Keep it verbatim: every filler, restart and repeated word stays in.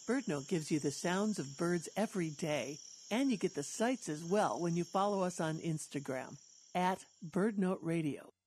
BirdNote gives you the sounds of birds every day, and you get the sights as well when you follow us on Instagram, at BirdNote Radio.